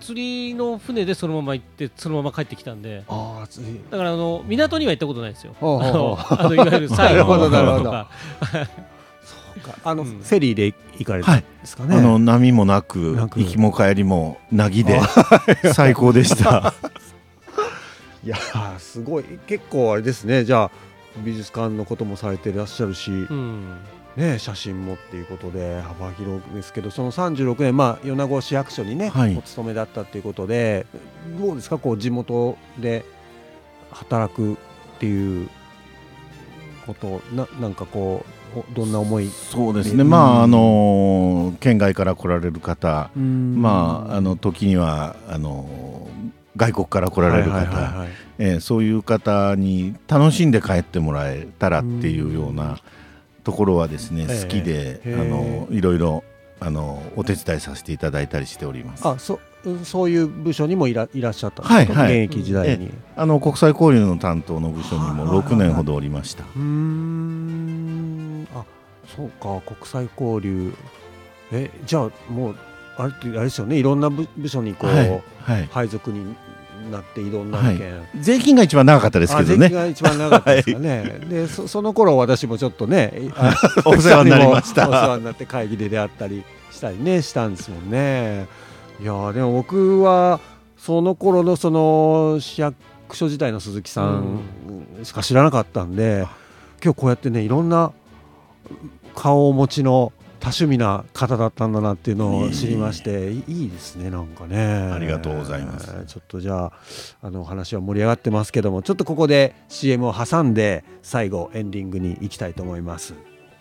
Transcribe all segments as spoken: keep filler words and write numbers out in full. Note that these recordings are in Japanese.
釣りの船でそのまま行ってそのまま帰ってきたんで、 あだからあの港には行ったことないですよ。 ほうほうほうあのいわゆる最後のなるほどとかあの、 うん、 フェリーで行かれたんですかね。 あの波もなくなく行きも帰りもなぎで最高でしたいやーすごい結構あれですね。じゃあ美術館のこともされていらっしゃるし、 うんね、写真もっていうことで幅広ですけど、そのさんじゅうろくねん、まあ、米子市役所にね、 はい、 お勤めだったということで、どうですかこう地元で働くっていうことな、なんかこうどんな思い。 そうですね、まああの県外から来られる方、まああの時にはあの外国から来られる方、そういう方に楽しんで帰ってもらえたらっていうようなところはですね、好きで、あのいろいろあのお手伝いさせていただいたりしております。 あ、そそういう部署にもい ら, いらっしゃったんですか、 はいはい、 現役時代に。 あの国際交流の担当の部署にもろくねんほどおりました。 うーん、あ、そうか、国際交流、えじゃあもうあれってあれですよね、いろんな 部, 部署にこう、はいはい、配属になっていろんな案件、はい、 税金が一番長かったですけどね。 税金が一番長かったですかね、はい、で そ, その頃私もちょっとねお世話になりました。 お世話になって会議で出会ったりしたりねしたんですもんね。いやでも僕はその頃のその市役所時代の鈴木さんしか知らなかったんで、うん、今日こうやってねいろんな顔をお持ちの多趣味な方だったんだなっていうのを知りまして、いい、いいですね、なんかね。 ありがとうございます。 ちょっとじゃあ、あの話は盛り上がってますけども、ちょっとここで シーエム を挟んで最後エンディングに行きたいと思います。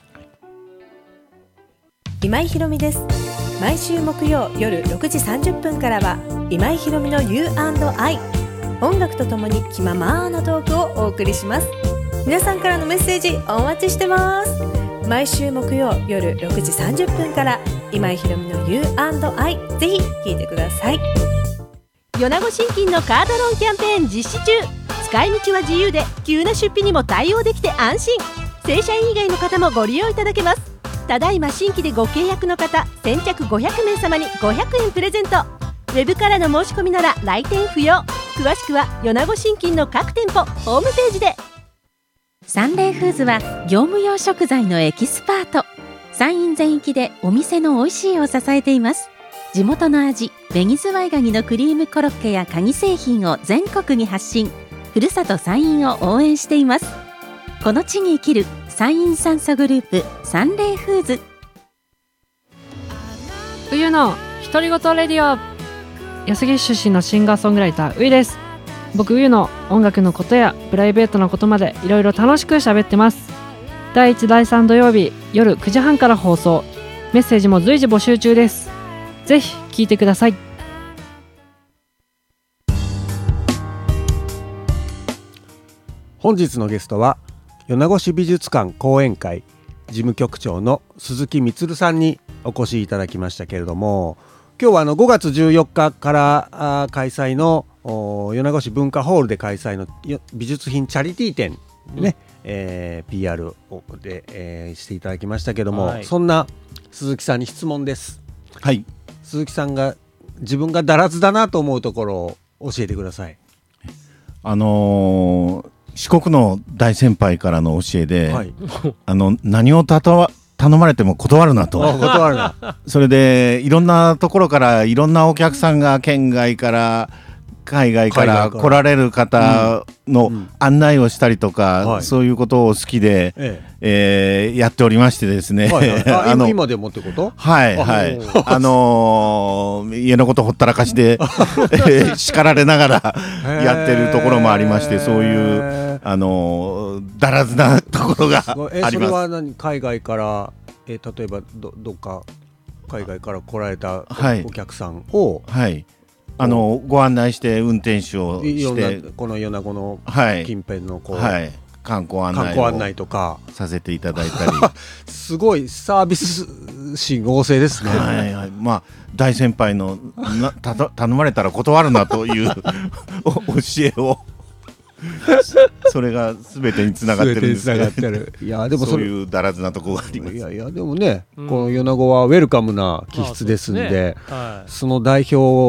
今井ひろみです。毎週木曜夜ろくじさんじゅっぷんからは今井ひろみの ユーアンドアイ、 音楽とともに気ままなトークをお送りします。皆さんからのメッセージお待ちしてます。毎週木曜夜ろくじさんじゅっぷんから今井ひろみの ユーアンドアイ、 ぜひ聞いてください。米子信金のカードローンキャンペーン実施中。使い道は自由で急な出費にも対応できて安心。正社員以外の方もご利用いただけます。ただいま新規でご契約の方先着ごひゃくめい様にごひゃくえんプレゼント。ウェブからの申し込みなら来店不要。詳しくは米子信金の各店舗ホームページで。サンレイフーズは業務用食材のエキスパート。山陰全域でお店の美味しいを支えています。地元の味、紅ズワイガニのクリームコロッケやカニ製品を全国に発信。ふるさと山陰を応援しています。この地に生きる山陰酸素グループサンレイフーズ。 冬の独り言レディオ。安来出身のシンガーソングライターういです。僕うゆの音楽のことやプライベートなことまでいろいろ楽しく喋ってます。だいいちだいさん土曜日夜くじはんから放送。メッセージも随時募集中です。ぜひ聞いてください。 本日のゲストは米子市美術館講演会事務局長の鈴木充さんにお越しいただきましたけれども、今日はあのごがつじゅうよっかから開催の米子市文化ホールで開催の美術品チャリティー展ね、うんえー、ピーアール をで、えー、していただきましたけども、はい、そんな鈴木さんに質問です。 はい。 鈴木さんが自分がだらずだなと思うところを教えてください。 あのー、四国の大先輩からの教えで、はい、あの何をたと頼まれても断るなと。 断るな。 それでいろんなところからいろんなお客さんが県外から海外から来られる方の案内をしたりとか、うんうん、そういうことを好きで、えええー、やっておりましてですね、 はいはい、あの今でもってことはいはいあのー、家のことほったらかしで叱られながらやってるところもありまして、そういうあのー、だらずなところがあります。 えそれは何海外から、えー、例えば ど, どっか海外から来られた お,、はい、お客さんをはいあのご案内して運転手をしてこの米子の近辺のこう、 はいはい、観光案内を観光案内とかさせていただいたりすごいサービス心旺盛ですね。 はいはい、まあ大先輩のなた頼まれたら断るなという教えをそれが全てにつながってるんですね。いやでも そ, そういうだらずなところがあります。 いやいやでもね、うん、この米子はウェルカムな気質ですんで、 そ, で、ねはい、その代表を